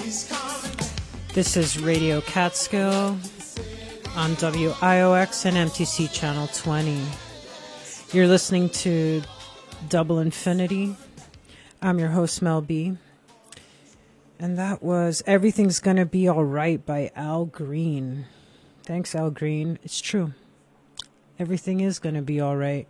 This is Radio Catskill on WIOX and MTC Channel 20. You're listening to Double Infinity. I'm your host, Mel B. And that was Everything's Gonna Be Alright by Al Green. Thanks, Al Green. It's true. Everything is gonna be alright.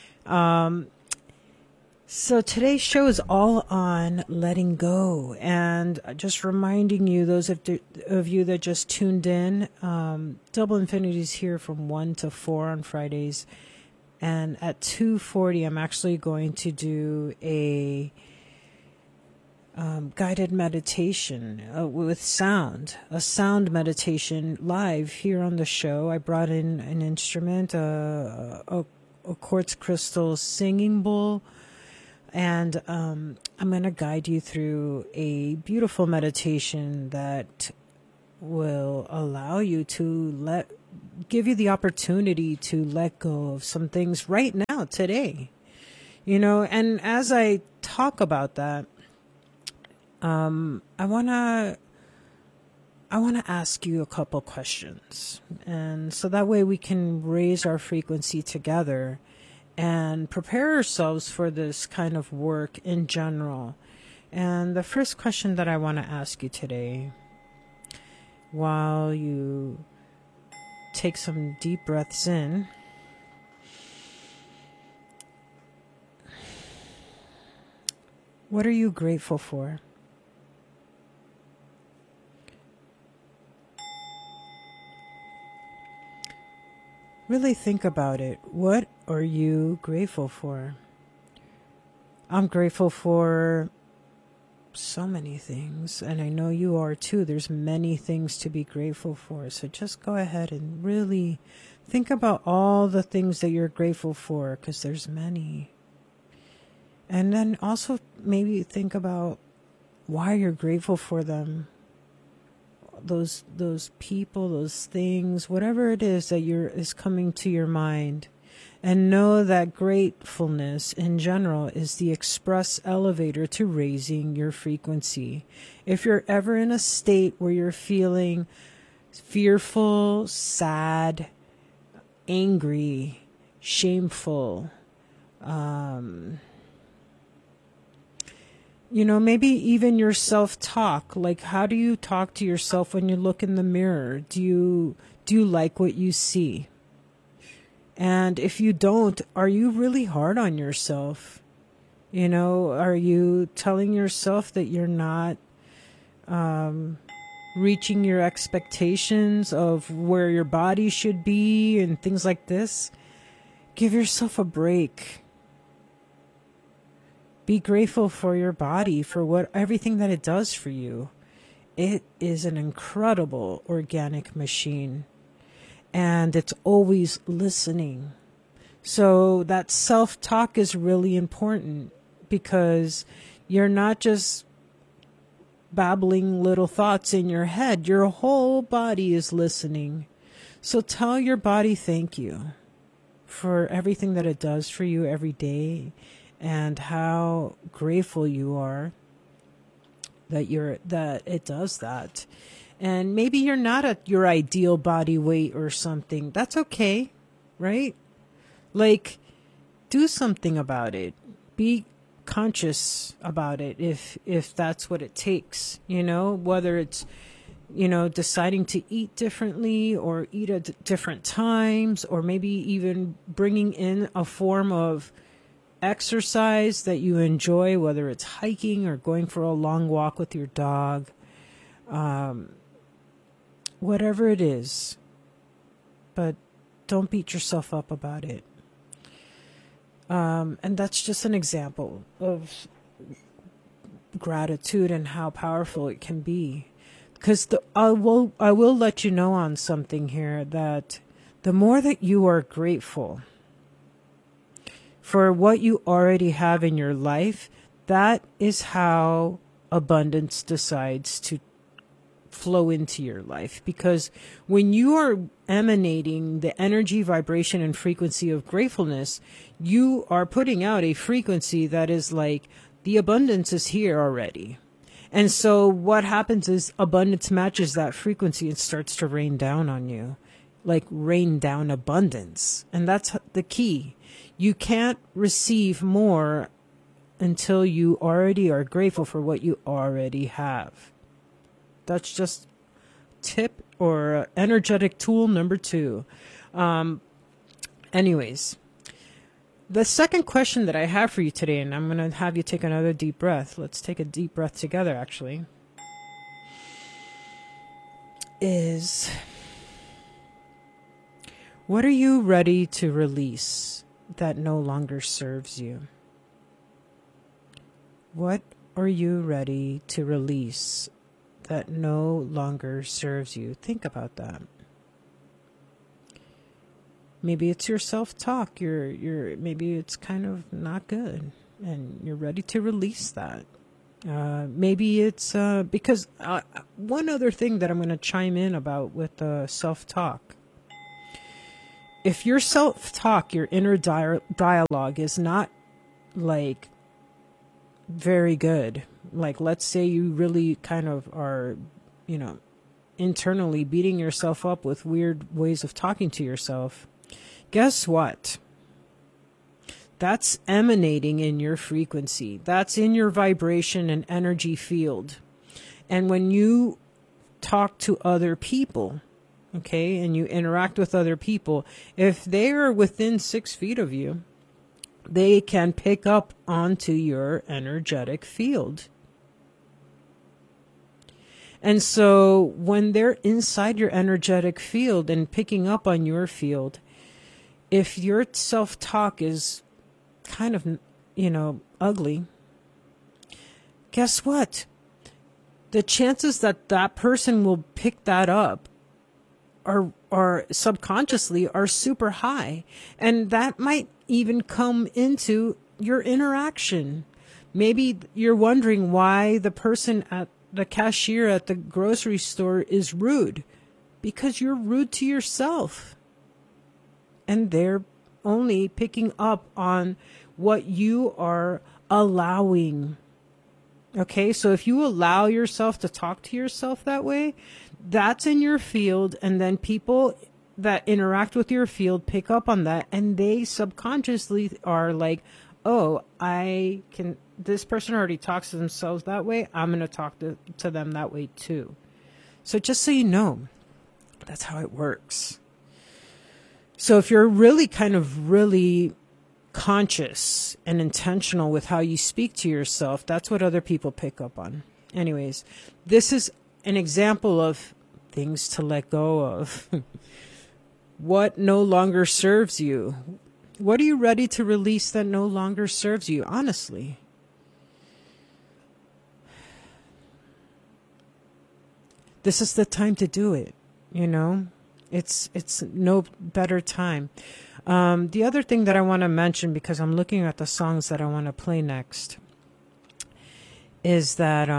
So today's show is all on letting go, and just reminding you, those of you that just tuned in, Double Infinity is here from 1 to 4 on Fridays, and at 2:40 I'm actually going to do a guided meditation with sound, a sound meditation live here on the show. I brought in an instrument, a quartz crystal singing bowl. And I'm going to guide you through a beautiful meditation that will allow you to give you the opportunity to let go of some things right now, today. You know, and as I talk about that, I want to ask you a couple questions. And so that way we can raise our frequency together and prepare ourselves for this kind of work in general. And the first question that I want to ask you today, while you take some deep breaths in, what are you grateful for? Really think about it. What are you grateful for? I'm grateful for so many things, and I know you are too. There's many things to be grateful for. So just go ahead and really think about all the things that you're grateful for, because there's many. And then also maybe think about why you're grateful for them. Those people, those things, whatever it is that is coming to your mind, and know that gratefulness in general is the express elevator to raising your frequency. If you're ever in a state where you're feeling fearful, sad, angry, shameful, you know, maybe even your self-talk. Like, how do you talk to yourself when you look in the mirror? Do you like what you see? And if you don't, are you really hard on yourself? You know, are you telling yourself that you're not reaching your expectations of where your body should be and things like this? Give yourself a break. Be grateful for your body, for everything that it does for you. It is an incredible organic machine, and it's always listening. So that self-talk is really important, because you're not just babbling little thoughts in your head. Your whole body is listening. So tell your body thank you for everything that it does for you every day, and how grateful you are that it does that. And maybe you're not at your ideal body weight or something. That's okay, right? Like, do something about it. Be conscious about it if that's what it takes, you know, whether it's, you know, deciding to eat differently or eat at different times, or maybe even bringing in a form of exercise that you enjoy, whether it's hiking or going for a long walk with your dog, whatever it is. But don't beat yourself up about it. And that's just an example of gratitude and how powerful it can be. Because I will let you know on something here, that the more that you are grateful for what you already have in your life, that is how abundance decides to flow into your life. Because when you are emanating the energy, vibration, and frequency of gratefulness, you are putting out a frequency that is like, the abundance is here already. And so what happens is abundance matches that frequency and starts to rain down on you, like rain down abundance. And that's the key. You can't receive more until you already are grateful for what you already have. That's just tip or energetic tool number 2. Anyways, the second question that I have for you today, and I'm going to have you take another deep breath. Let's take a deep breath together, actually. Is, what are you ready to release that no longer serves you? What are you ready to release that no longer serves you? Think about that. Maybe it's your self-talk. Maybe it's kind of not good, and you're ready to release that. Maybe it's because one other thing that I'm going to chime in about with self-talk. If your self-talk, your inner dialogue is not like very good, like let's say you really kind of are, internally beating yourself up with weird ways of talking to yourself, guess what? That's emanating in your frequency. That's in your vibration and energy field. And when you talk to other people, okay, and you interact with other people, if they are within 6 feet of you, they can pick up onto your energetic field. And so when they're inside your energetic field and picking up on your field, if your self-talk is kind of, ugly, guess what? The chances that that person will pick that up are subconsciously are super high. And that might even come into your interaction. Maybe you're wondering why the person at the cashier at the grocery store is rude. Because you're rude to yourself. And they're only picking up on what you are allowing. Okay, so if you allow yourself to talk to yourself that way, that's in your field, and then people that interact with your field pick up on that, and they subconsciously are like, oh, this person already talks to themselves that way, I'm going to talk to them that way too. So just so you know, that's how it works. So if you're really conscious and intentional with how you speak to yourself, that's what other people pick up on. Anyways, this is an example of things to let go of. What no longer serves you? What are you ready to release that no longer serves you? Honestly. This is the time to do it, It's no better time. The other thing that I want to mention, because I'm looking at the songs that I want to play next, is that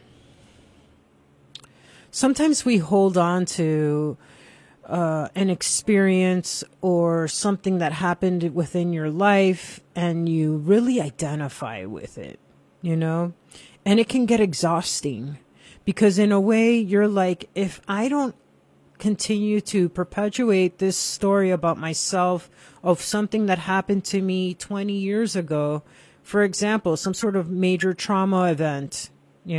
sometimes we hold on to an experience or something that happened within your life, and you really identify with it, and it can get exhausting, because in a way you're like, if I don't continue to perpetuate this story about myself of something that happened to me 20 years ago, for example, some sort of major trauma event,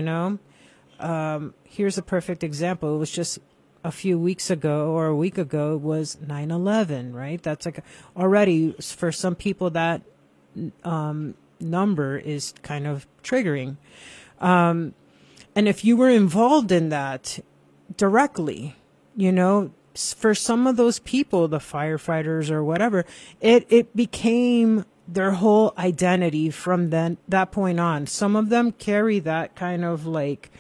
here's a perfect example. It was just a few weeks ago or a week ago was 9/11, right? That's like already for some people that number is kind of triggering. And if you were involved in that directly, for some of those people, the firefighters or whatever, it became their whole identity from that point on. Some of them carry that kind of like,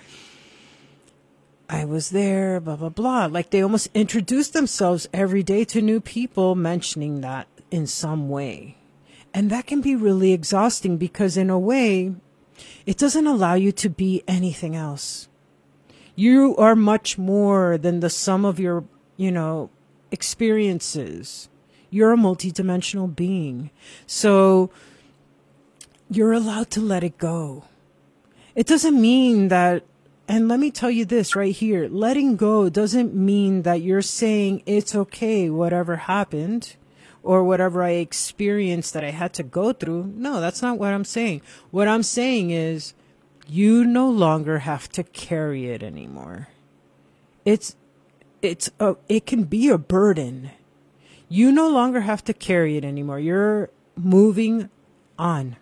I was there, blah, blah, blah. Like they almost introduce themselves every day to new people mentioning that in some way. And that can be really exhausting, because in a way, it doesn't allow you to be anything else. You are much more than the sum of your, experiences. You're a multidimensional being. So you're allowed to let it go. It doesn't mean that, and let me tell you this right here, letting go doesn't mean that you're saying it's okay, whatever happened or whatever I experienced that I had to go through. No, that's not what I'm saying. What I'm saying is you no longer have to carry it anymore. It can be a burden. You no longer have to carry it anymore. You're moving on.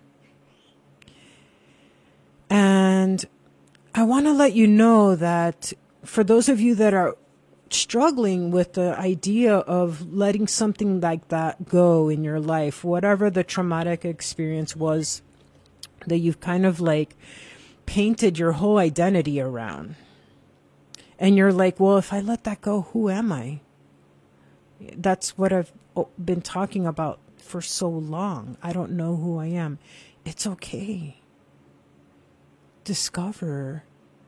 And I want to let you know that for those of you that are struggling with the idea of letting something like that go in your life, whatever the traumatic experience was that you've kind of like painted your whole identity around. And you're like, well, if I let that go, who am I? That's what I've been talking about for so long. I don't know who I am. It's okay. Discover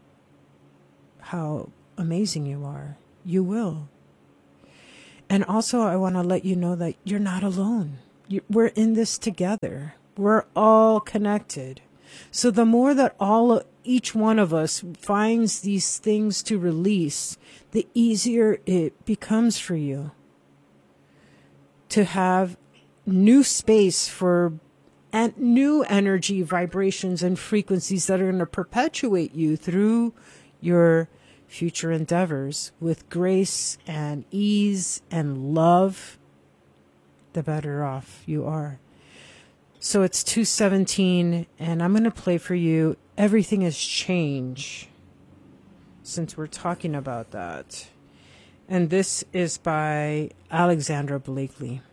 how amazing you are. You will. And also, I want to let you know that you're not alone. We're in this together. We're all connected. So the more that each one of us finds these things to release, the easier it becomes for you to have new space for and new energy vibrations and frequencies that are going to perpetuate you through your future endeavors with grace and ease and love. The better off you are. So it's 2:17, and I'm going to play for you Everything Is Change, since we're talking about that. And this is by Alexandra Blakely.